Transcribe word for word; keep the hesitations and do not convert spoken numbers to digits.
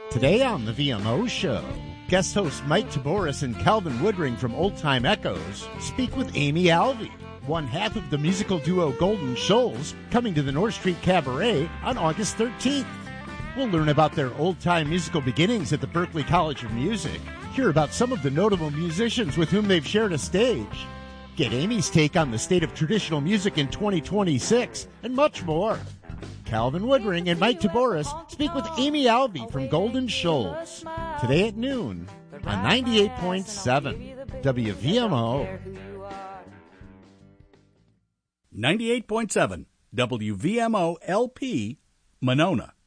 Today on the V M O Show, guest hosts Mike Taboris and Calvin Woodring from Old Time Echoes speak with Amy Alvey, one half of the musical duo Golden Shoals, coming to the North Street Cabaret on August thirteenth. We'll learn about their old-time musical beginnings at the Berklee College of Music, hear about some of the notable musicians with whom they've shared a stage, get Amy's take on the state of traditional music in twenty twenty-six, and much more. Calvin Woodring and Mike Taboris speak with Amy Alvey from Golden Shoals, today at noon on ninety-eight point seven W V M O. ninety-eight point seven W V M O L P, Monona.